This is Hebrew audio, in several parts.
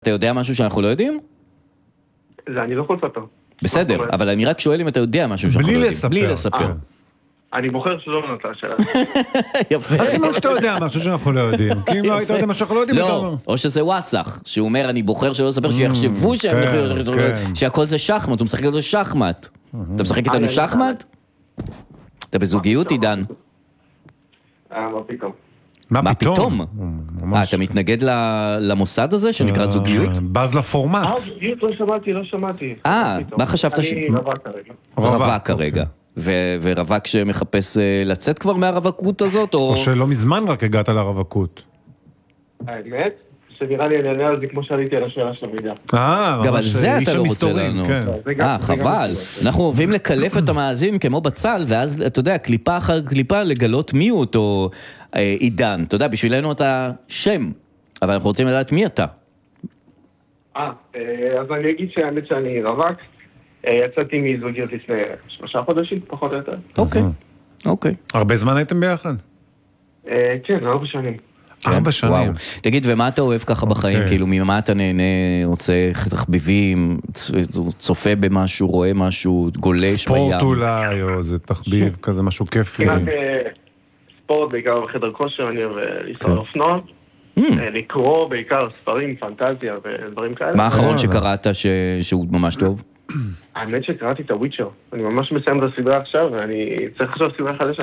אתה יודע משהו שאנחנו לא יודעים? זה אני לא יכול לספר. בסדר, אבל אני רק שואל אם אתה יודע משהו שאנחנו לא יודעים. בלי לספר. אני בוחר שלא נתת השאלה. יפה. אז סימן שאתה יודע משהו שאנחנו לא יודעים. כי אם לא היית יודע משהו שאנחנו לא יודעים, אתה אומר. לא, או שזה וואסך, שהוא אומר, אני בוחר שלא לספר, שיחשבו שהכל זה שחמט, הוא משחק איתו שחמט. אתה משחק איתנו שחמט? אתה בזוגיות, עידן? מה פתאום? מה פתאום? אתה מתנגד למוסד הזה שנקרא זוגיות? בז לפורמט. זוגיות לא שמעתי. מה חשבת ש... אני רווק כרגע. רווק כרגע. ורווק שמחפש לצאת כבר מהרווקות הזאת, או שלא מזמן רק הגעת לרווקות. האמת? שנראה לי אני אענה על זה כמו שעליתי על השאלה של המידע. גם על זה אתה לא רוצה לנו. חבל. אנחנו אוהבים לקלף את המאזין כמו בצל, ואז אתה יודע, קליפה אחר קליפה לגלות מי הוא אותו עידן. אתה יודע, בשבילנו אתה שם, אבל אנחנו רוצים לדעת מי אתה. אז אני אגיד שהאמת שאני רווק, יצאתי מזוגיות לפני 3 חודשים, פחות או יותר. אוקיי. הרבה זמן הייתם ביחד? כן, 4 שנים. 4 שנים. תגיד, ומה אתה אוהב ככה בחיים? כאילו, ממה אתה נהנה, רוצה תחביבים, צופה במשהו, רואה משהו, גולש בים? ספורט אולי, או זה תחביב, כזה משהו כיפי. ספורט, בעיקר בחדר כושר, אני אוהב לנסוע אופנוע, לקרוא בעיקר ספרים, פנטזיה ודברים כאלה. מה האחרון שקראת שהוא ממש טוב? האמת שקראתי את הוויצ'ר, אני ממש מסיים את הסדרה עכשיו, ואני צריך לחשוב סדרה חדשה.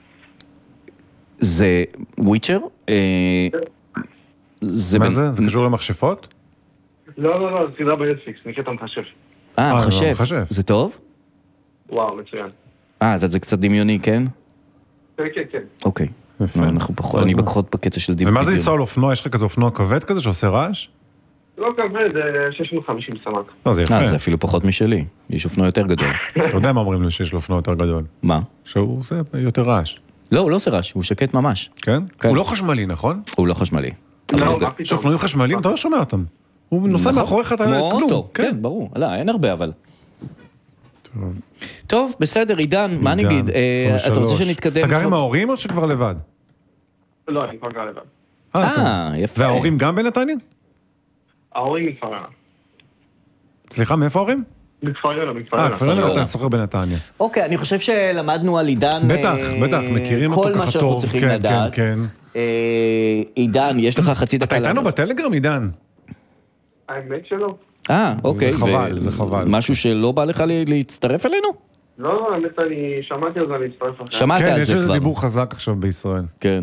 זה וויצ'ר? מה זה? זה קשור למכשפות? לא, זה סדרה בנטפליקס, נקראת המחשב. מחשב. זה טוב? וואו, מצוין. זה קצת דמיוני, כן? כן. אוקיי. אני פחות בקטע של דיווי. ומה זה לנסוע על אופנוע? יש לך כזה אופנוע כבד כזה שעושה רעש? לא כבד, זה 650 סמ"ק. זה יפה. זה אפילו פחות משלי. יש אופנוע יותר גדול. אתה יודע מה אומרים לי שיש לו אופנוע יותר גדול? מה? שהוא עושה יותר רעש. לא, הוא לא עושה רעש, הוא שקט ממש. כן? הוא לא חשמלי, נכון? הוא לא חשמלי. יש אופנועים חשמליים, אתה לא שומע אותם. הוא נוסע מאחוריך, אתה לא כלום. אוטו, כן, ברור. אין הרבה, אבל. טוב, בסדר, עידן, מה נגיד? אתה רוצה שנתקדם? אתה גר עם ההורים או שכבר לבד? לא, אני כבר גר לבד. יפה. וההורים גם בנתניה? ההורים מכפר יונה. סליחה, מאיפה ההורים? מכפר יונה. כפר יונה, אתה סוחר בנתניה. אוקיי, אני חושב שלמדנו על עידן בטח, מכירים אותו ככה טוב. כל מה שאנחנו צריכים לדעת. עידן, יש לך חצי דקה. אתה איתנו בטלגרם, עידן? האמת שלא. אוקיי. זה חבל. משהו שלא בא לך להצטרף אלינו? לא, האמת אני שמעתי על זה, אני אצטרף אחרי. שמעת על זה כבר. כן, יש איזה דיבור חזק עכשיו בישראל. כן.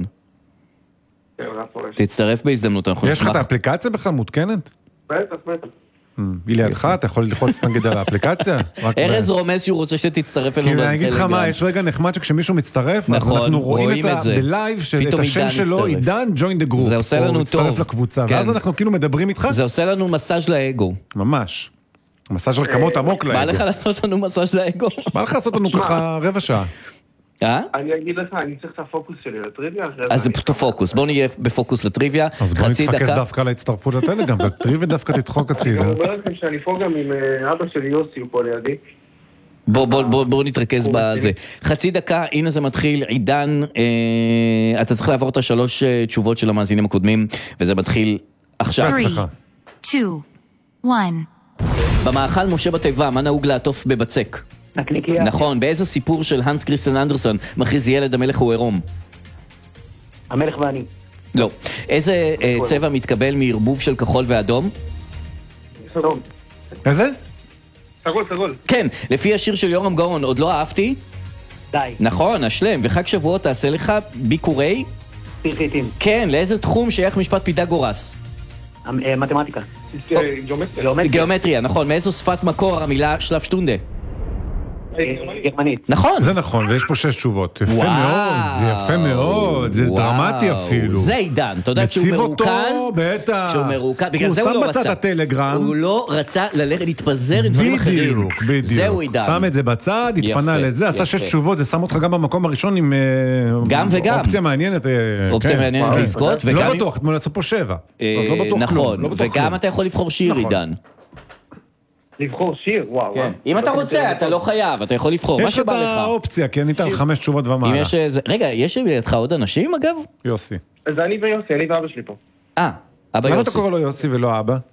תצטרף בהזדמנות. יש לך את האפליקציה בכלל מותקנת? בטח. היא לידך, אתה יכול ללחוץ נגיד על האפליקציה? ארז רומז שהוא רוצה שתצטרף אלינו בטלגרם. כי אני אגיד לך מה, יש רגע נחמד שכשמישהו מצטרף, אנחנו רואים את זה בלייב, את השם שלו, עידן, join the group. זה עושה לנו טוב. הוא מצטרף לקבוצה, ואז אנחנו כאילו מדברים איתך. זה עושה לנו מסאז' לאגו. ממש. מסאז' רקמות עמוק לאגו. בא לך לעשות לנו מסאז' לאגו? בא לך לעשות לנו ככה רבע שעה. אני אגיד לך, אני צריך את הפוקוס שלי לטריוויה. אז זה פוקוס, בואו נהיה בפוקוס לטריוויה. אז בואו נתפקס דווקא להצטרפות לטלגרם, בטריוויה דווקא תדחוק הצידה. אני אומר לכם שאני פה גם עם אבא שלי יוסי, הוא פה לידי. בואו נתרכז בזה. חצי דקה, הנה זה מתחיל. עידן, אתה צריך לעבור את 3 תשובות של המאזינים הקודמים, וזה מתחיל עכשיו. 3, 2, 1. במאכל משה בתיבה, מה נהוג לעטוף בבצק? נקניקיה. נכון, באיזה סיפור של הנס כריסטיאן אנדרסון מכריז ילד המלך הוא עירום? המלך ואני. לא. איזה צבע מתקבל מערבוב של כחול ואדום? סגול. איזה? סגול. כן, לפי השיר של יורם גאון, עוד לא אהבתי? די. נכון, השלם, וחג שבועות תעשה לך ביקורי? פרחיתים. כן, לאיזה תחום שייך משפט פיתגורס? מתמטיקה. גיאומטריה, נכון. מאיזו שפת מקור המילה שלף שטונדה? גרמנית. נכון. זה נכון, ויש פה 6 תשובות. יפה מאוד, זה יפה מאוד, זה דרמטי אפילו. זה עידן, אתה יודע, כשהוא מרוכז, כשהוא מרוכז, בגלל זה הוא לא רצה. הוא שם בצד הטלגרם. הוא לא רצה ללכת להתפזר עם דברים אחרים. בדיוק. זהו עידן. שם את זה בצד, התפנה לזה, עשה 6 תשובות, זה שם אותך גם במקום הראשון עם גם וגם. אופציה מעניינת. אופציה מעניינת לזכות. לא בטוח, אתמול יצא פה 7. נכון, וגם אתה יכול לבחור שיר, עידן. לבחור שיר, וואו. אם אתה רוצה, אתה לא חייב, אתה יכול לבחור, מה שבא לך. יש לך האופציה, כי אני אתן 5 תשובות ומעלה. רגע, יש לידך עוד אנשים, אגב? יוסי. זה אני ויוסי, אני ואבא שלי פה. אבא יוסי. למה אתה קורא לו יוסי ולא אבא?